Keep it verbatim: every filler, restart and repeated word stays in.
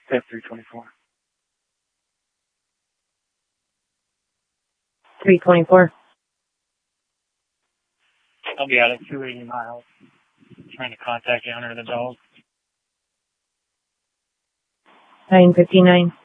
F three twenty-four. three twenty-four. I'll be out at two eighty miles. Trying to contact the owner of the dog. nine fifty-nine.